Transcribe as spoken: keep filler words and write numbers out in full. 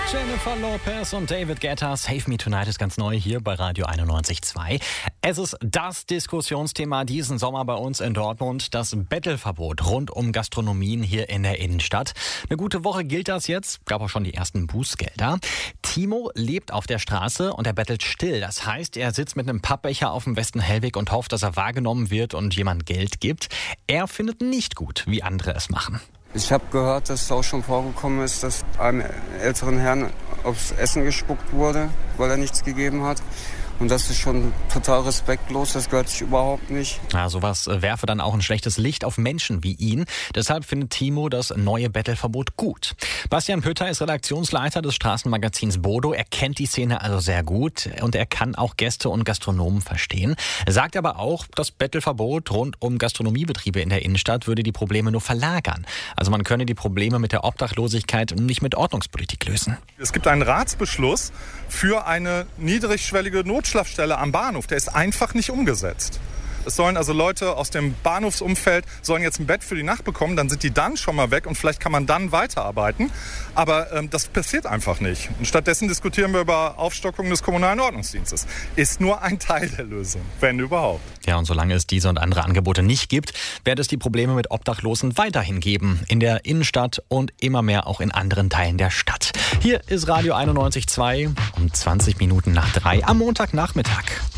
Jennifer Lopez und David Guetta, Save Me Tonight ist ganz neu hier bei Radio einundneunzig Komma zwei. Es ist das Diskussionsthema diesen Sommer bei uns in Dortmund, das Bettelverbot rund um Gastronomien hier in der Innenstadt. Eine gute Woche gilt das jetzt, gab auch schon die ersten Bußgelder. Timo lebt auf der Straße und er bettelt still. Das heißt, er sitzt mit einem Pappbecher auf dem Westenhellweg und hofft, dass er wahrgenommen wird und jemand Geld gibt. Er findet nicht gut, wie andere es machen. Ich habe gehört, dass es auch schon vorgekommen ist, dass einem älteren Herrn aufs Essen gespuckt wurde, weil er nichts gegeben hat. Und das ist schon total respektlos, das gehört sich überhaupt nicht. Ja, sowas werfe dann auch ein schlechtes Licht auf Menschen wie ihn. Deshalb findet Timo das neue Bettelverbot gut. Bastian Pütter ist Redaktionsleiter des Straßenmagazins Bodo. Er kennt die Szene also sehr gut und er kann auch Gäste und Gastronomen verstehen. Er sagt aber auch, das Bettelverbot rund um Gastronomiebetriebe in der Innenstadt würde die Probleme nur verlagern. Also man könne die Probleme mit der Obdachlosigkeit nicht mit Ordnungspolitik lösen. Es gibt einen Ratsbeschluss für eine niedrigschwellige Notschlafstelle am Bahnhof. Der ist einfach nicht umgesetzt. Es sollen also Leute aus dem Bahnhofsumfeld sollen jetzt ein Bett für die Nacht bekommen, dann sind die dann schon mal weg und vielleicht kann man dann weiterarbeiten. Aber ähm, das passiert einfach nicht. Und stattdessen diskutieren wir über Aufstockung des kommunalen Ordnungsdienstes. Ist nur ein Teil der Lösung, wenn überhaupt. Ja, und solange es diese und andere Angebote nicht gibt, wird es die Probleme mit Obdachlosen weiterhin geben. In der Innenstadt und immer mehr auch in anderen Teilen der Stadt. Hier ist Radio einundneunzig Komma zwei um zwanzig Minuten nach drei am Montagnachmittag.